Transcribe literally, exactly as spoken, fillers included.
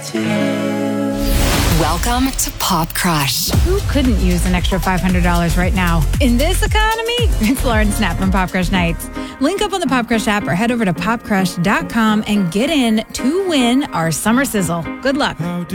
Welcome to Pop Crush. Who couldn't use an extra five hundred dollars right now? In this economy, it's Lauren Snap from Pop Crush Nights. Link up on the Pop Crush app or head over to pop crush dot com and get in to win our summer sizzle. Good luck.